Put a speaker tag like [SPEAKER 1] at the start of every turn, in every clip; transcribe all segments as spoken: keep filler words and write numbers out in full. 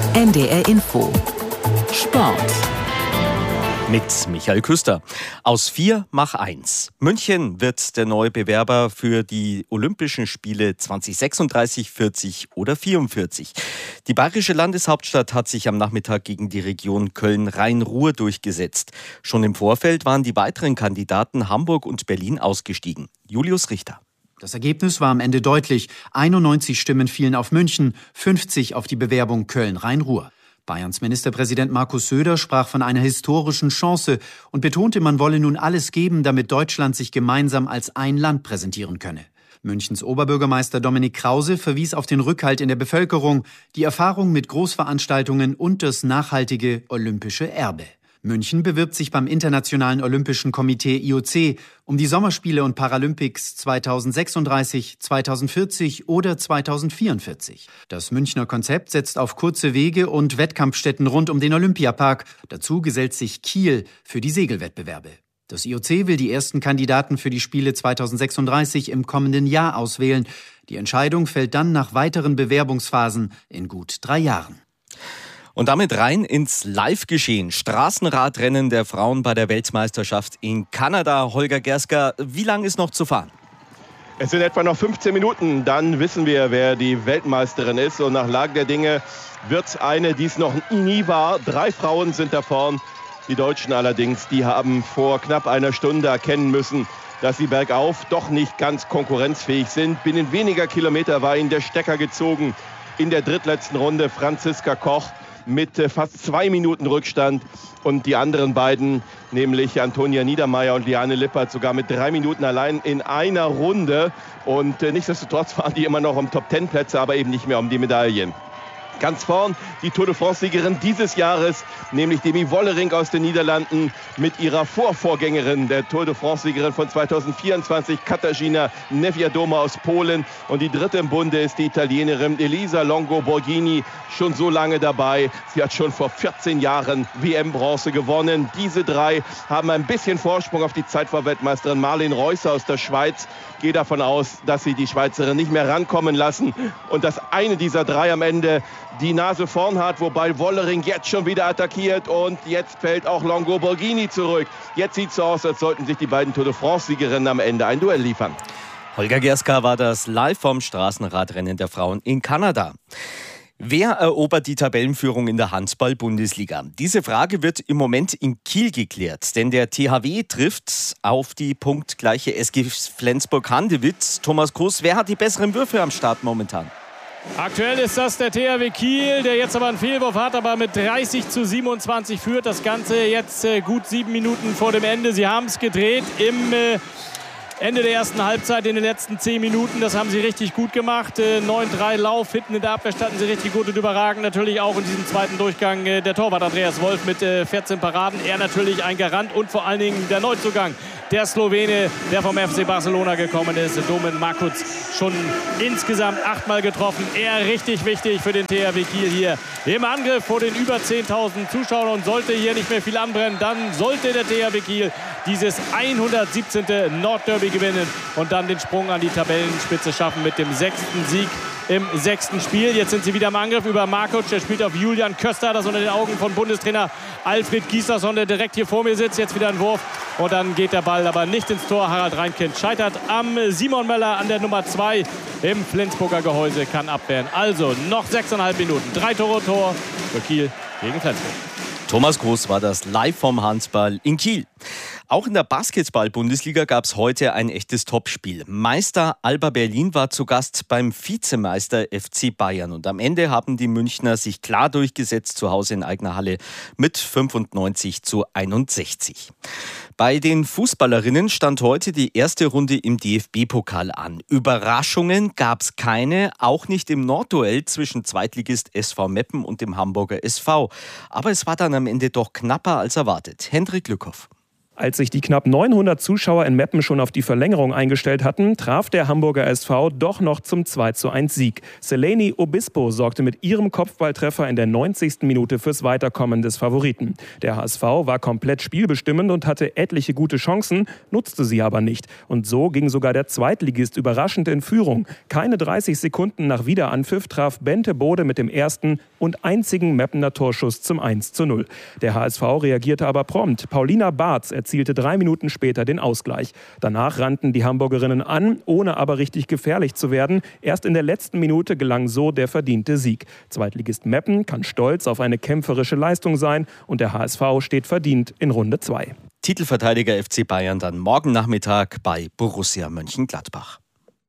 [SPEAKER 1] N D R Info Sport
[SPEAKER 2] mit Michael Küster. Aus vier mach eins. München wird der neue Bewerber für die Olympischen Spiele zwanzig sechsunddreißig, vierzig oder vierundvierzig. Die bayerische Landeshauptstadt hat sich am Nachmittag gegen die Region Köln-Rhein-Ruhr durchgesetzt. Schon im Vorfeld waren die weiteren Kandidaten Hamburg und Berlin ausgestiegen. Julius Richter.
[SPEAKER 3] Das Ergebnis war am Ende deutlich. einundneunzig Stimmen fielen auf München, fünfzig auf die Bewerbung Köln-Rhein-Ruhr. Bayerns Ministerpräsident Markus Söder sprach von einer historischen Chance und betonte, man wolle nun alles geben, damit Deutschland sich gemeinsam als ein Land präsentieren könne. Münchens Oberbürgermeister Dominik Krause verwies auf den Rückhalt in der Bevölkerung, die Erfahrung mit Großveranstaltungen und das nachhaltige olympische Erbe. München bewirbt sich beim Internationalen Olympischen Komitee I O C um die Sommerspiele und Paralympics zweitausendsechsunddreißig, zweitausendvierzig oder zweitausendvierundvierzig. Das Münchner Konzept setzt auf kurze Wege und Wettkampfstätten rund um den Olympiapark. Dazu gesellt sich Kiel für die Segelwettbewerbe. Das I O C will die ersten Kandidaten für die Spiele zweitausendsechsunddreißig im kommenden Jahr auswählen. Die Entscheidung fällt dann nach weiteren Bewerbungsphasen in gut drei Jahren.
[SPEAKER 2] Und damit rein ins Live-Geschehen. Straßenradrennen der Frauen bei der Weltmeisterschaft in Kanada. Holger Gerska, wie lange ist noch zu fahren?
[SPEAKER 4] Es sind etwa noch fünfzehn Minuten, dann wissen wir, wer die Weltmeisterin ist. Und nach Lage der Dinge wird es eine, die es noch nie war. Drei Frauen sind da vorn. Die Deutschen allerdings, die haben vor knapp einer Stunde erkennen müssen, dass sie bergauf doch nicht ganz konkurrenzfähig sind. Binnen weniger Kilometer war ihnen der Stecker gezogen. In der drittletzten Runde Franziska Koch mit fast zwei Minuten Rückstand und die anderen beiden, nämlich Antonia Niedermeyer und Liane Lippert, sogar mit drei Minuten allein in einer Runde. Und nichtsdestotrotz waren die immer noch um Top-Ten-Plätze, aber eben nicht mehr um die Medaillen. Ganz vorn die Tour de France-Siegerin dieses Jahres, nämlich Demi Wollering aus den Niederlanden mit ihrer Vorvorgängerin, der Tour de France-Siegerin von zweitausendvierundzwanzig, Katarzyna Niewiadoma aus Polen. Und die dritte im Bunde ist die Italienerin Elisa Longo Borghini, schon so lange dabei. Sie hat schon vor vierzehn Jahren W M-Bronze gewonnen. Diese drei haben ein bisschen Vorsprung auf die Zeitfahrweltmeisterin Marlene Reusser aus der Schweiz. Ich gehe davon aus, dass sie die Schweizerin nicht mehr rankommen lassen und dass eine dieser drei am Ende die Nase vorn hat, wobei Wollering jetzt schon wieder attackiert und jetzt fällt auch Longo Borghini zurück. Jetzt sieht es so aus, als sollten sich die beiden Tour de France-Siegerinnen am Ende ein Duell liefern.
[SPEAKER 2] Holger Gerska war das live vom Straßenradrennen der Frauen in Kanada. Wer erobert die Tabellenführung in der Handball-Bundesliga? Diese Frage wird im Moment in Kiel geklärt, denn der T H W trifft auf die punktgleiche S G Flensburg-Handewitt. Thomas Groß, wer hat die besseren Würfe am Start momentan?
[SPEAKER 5] Aktuell ist das der T H W Kiel, der jetzt aber einen Fehlwurf hat, aber mit dreißig zu siebenundzwanzig führt. Das Ganze jetzt äh, gut sieben Minuten vor dem Ende. Sie haben es gedreht im äh, Ende der ersten Halbzeit in den letzten zehn Minuten. Das haben sie richtig gut gemacht. Äh, neun drei Lauf, hinten in der Abwehr standen sie richtig gut und überragend. Natürlich auch in diesem zweiten Durchgang äh, der Torwart Andreas Wolf mit äh, vierzehn Paraden. Er natürlich ein Garant und vor allen Dingen der Neuzugang. Der Slowene, der vom F C Barcelona gekommen ist, Domen Makuc, schon insgesamt achtmal getroffen. Er richtig wichtig für den T H W Kiel hier im Angriff vor den über zehntausend Zuschauern. Und sollte hier nicht mehr viel anbrennen, dann sollte der T H W Kiel dieses hundertsiebzehnte Nordderby gewinnen und dann den Sprung an die Tabellenspitze schaffen mit dem sechsten Sieg im sechsten Spiel. Jetzt sind sie wieder im Angriff über Markuc. Der spielt auf Julian Köster, das unter den Augen von Bundestrainer Alfred Gislason, der direkt hier vor mir sitzt. Jetzt wieder ein Wurf und dann geht der Ball aber nicht ins Tor. Harald Reinkind scheitert am Simon Möller an der Nummer zwei im Flensburger Gehäuse, kann abwehren. Also noch sechseinhalb Minuten. Drei Tore Tor für Kiel gegen Flensburg.
[SPEAKER 2] Thomas Groß war das live vom Handball in Kiel. Auch in der Basketball-Bundesliga gab es heute ein echtes Topspiel. Meister Alba Berlin war zu Gast beim Vizemeister F C Bayern. Und am Ende haben die Münchner sich klar durchgesetzt, zu Hause in eigener Halle mit fünfundneunzig zu einundsechzig. Bei den Fußballerinnen stand heute die erste Runde im D F B-Pokal an. Überraschungen gab es keine, auch nicht im Nordduell zwischen Zweitligist S V Meppen und dem Hamburger S V. Aber es war dann am Ende doch knapper als erwartet. Hendrik Lückhoff.
[SPEAKER 6] Als sich die knapp neunhundert Zuschauer in Meppen schon auf die Verlängerung eingestellt hatten, traf der Hamburger S V doch noch zum zwei zu eins Sieg. Seleni Obispo sorgte mit ihrem Kopfballtreffer in der neunzigsten Minute fürs Weiterkommen des Favoriten. Der H S V war komplett spielbestimmend und hatte etliche gute Chancen, nutzte sie aber nicht. Und so ging sogar der Zweitligist überraschend in Führung. Keine dreißig Sekunden nach Wiederanpfiff traf Bente Bode mit dem ersten und einzigen Meppener Torschuss zum eins zu null. Der H S V reagierte aber prompt. Paulina Bartz erzielte drei Minuten später den Ausgleich. Danach rannten die Hamburgerinnen an, ohne aber richtig gefährlich zu werden. Erst in der letzten Minute gelang so der verdiente Sieg. Zweitligist Meppen kann stolz auf eine kämpferische Leistung sein und der H S V steht verdient in Runde zwei.
[SPEAKER 2] Titelverteidiger F C Bayern dann morgen Nachmittag bei Borussia Mönchengladbach.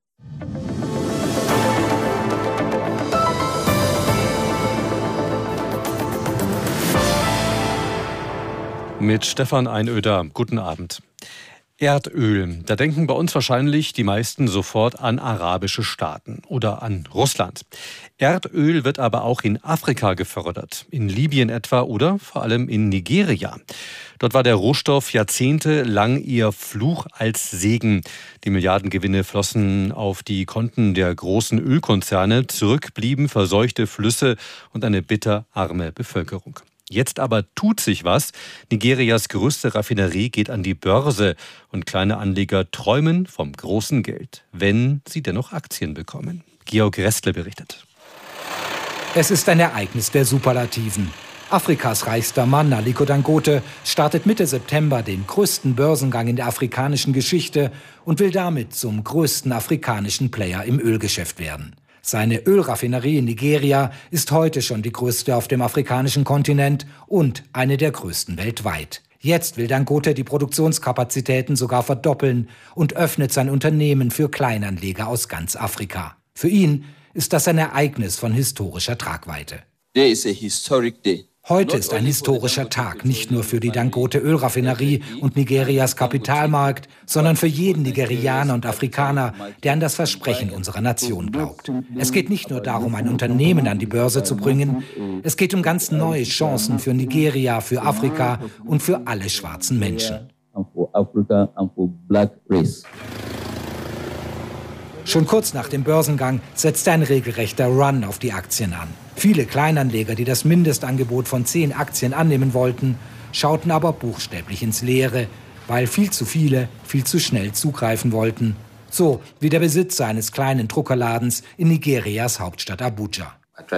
[SPEAKER 7] Mit Stefan Einöder. Guten Abend. Erdöl. Da denken bei uns wahrscheinlich die meisten sofort an arabische Staaten oder an Russland. Erdöl wird aber auch in Afrika gefördert. In Libyen etwa oder vor allem in Nigeria. Dort war der Rohstoff jahrzehntelang eher Fluch als Segen. Die Milliardengewinne flossen auf die Konten der großen Ölkonzerne. Zurück blieben verseuchte Flüsse und eine bitterarme Bevölkerung. Jetzt aber tut sich was. Nigerias größte Raffinerie geht an die Börse und kleine Anleger träumen vom großen Geld, wenn sie dennoch Aktien bekommen. Georg Restle berichtet.
[SPEAKER 8] Es ist ein Ereignis der Superlativen. Afrikas reichster Mann, Aliko Dangote, startet Mitte September den größten Börsengang in der afrikanischen Geschichte und will damit zum größten afrikanischen Player im Ölgeschäft werden. Seine Ölraffinerie in Nigeria ist heute schon die größte auf dem afrikanischen Kontinent und eine der größten weltweit. Jetzt will Dangote die Produktionskapazitäten sogar verdoppeln und öffnet sein Unternehmen für Kleinanleger aus ganz Afrika. Für ihn ist das ein Ereignis von historischer Tragweite.
[SPEAKER 9] Today is a historic day.
[SPEAKER 8] Heute ist ein historischer Tag, nicht nur für die Dangote-Ölraffinerie und Nigerias Kapitalmarkt, sondern für jeden Nigerianer und Afrikaner, der an das Versprechen unserer Nation glaubt. Es geht nicht nur darum, ein Unternehmen an die Börse zu bringen, es geht um ganz neue Chancen für Nigeria, für Afrika und für alle schwarzen Menschen. Schon kurz nach dem Börsengang setzte ein regelrechter Run auf die Aktien an. Viele Kleinanleger, die das Mindestangebot von zehn Aktien annehmen wollten, schauten aber buchstäblich ins Leere, weil viel zu viele viel zu schnell zugreifen wollten. So wie der Besitzer eines kleinen Druckerladens in Nigerias Hauptstadt Abuja.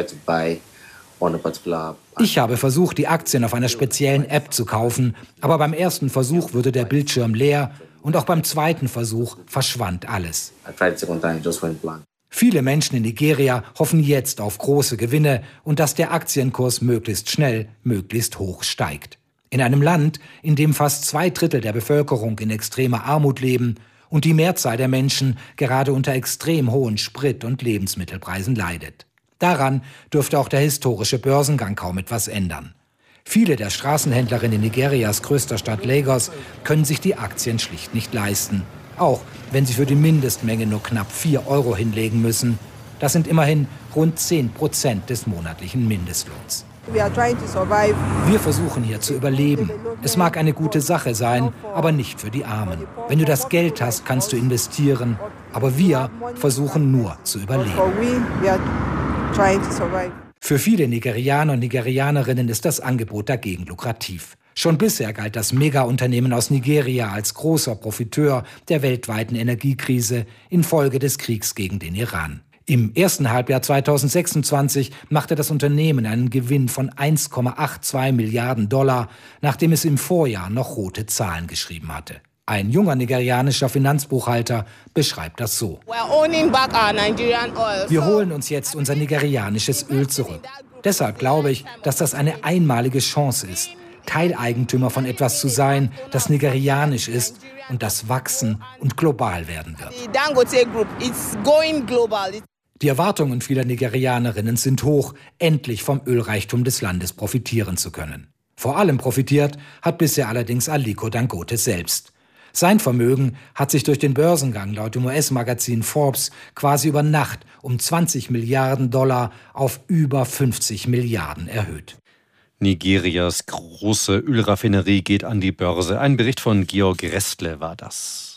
[SPEAKER 8] Ich habe versucht, die Aktien auf einer speziellen App zu kaufen, aber beim ersten Versuch wurde der Bildschirm leer und auch beim zweiten Versuch verschwand alles. Viele Menschen in Nigeria hoffen jetzt auf große Gewinne und dass der Aktienkurs möglichst schnell, möglichst hoch steigt. In einem Land, in dem fast zwei Drittel der Bevölkerung in extremer Armut leben und die Mehrzahl der Menschen gerade unter extrem hohen Sprit- und Lebensmittelpreisen leidet. Daran dürfte auch der historische Börsengang kaum etwas ändern. Viele der Straßenhändlerinnen in Nigerias größter Stadt Lagos können sich die Aktien schlicht nicht leisten. Auch wenn sie für die Mindestmenge nur knapp vier Euro hinlegen müssen. Das sind immerhin rund zehn Prozent des monatlichen Mindestlohns. Wir versuchen hier zu überleben. Es mag eine gute Sache sein, aber nicht für die Armen. Wenn du das Geld hast, kannst du investieren. Aber wir versuchen nur zu überleben. Für viele Nigerianer und Nigerianerinnen ist das Angebot dagegen lukrativ. Schon bisher galt das Megaunternehmen aus Nigeria als großer Profiteur der weltweiten Energiekrise infolge des Kriegs gegen den Iran. Im ersten Halbjahr zweitausendsechsundzwanzig machte das Unternehmen einen Gewinn von eins Komma zweiundachtzig Milliarden Dollar, nachdem es im Vorjahr noch rote Zahlen geschrieben hatte. Ein junger nigerianischer Finanzbuchhalter beschreibt das so. Wir holen uns jetzt unser nigerianisches Öl zurück. Deshalb glaube ich, dass das eine einmalige Chance ist, Teileigentümer von etwas zu sein, das nigerianisch ist und das wachsen und global werden wird. Die Erwartungen vieler Nigerianerinnen sind hoch, endlich vom Ölreichtum des Landes profitieren zu können. Vor allem profitiert hat bisher allerdings Aliko Dangote selbst. Sein Vermögen hat sich durch den Börsengang laut dem U S-Magazin Forbes quasi über Nacht um zwanzig Milliarden Dollar auf über fünfzig Milliarden erhöht.
[SPEAKER 7] Nigerias große Ölraffinerie geht an die Börse. Ein Bericht von Georg Restle war das.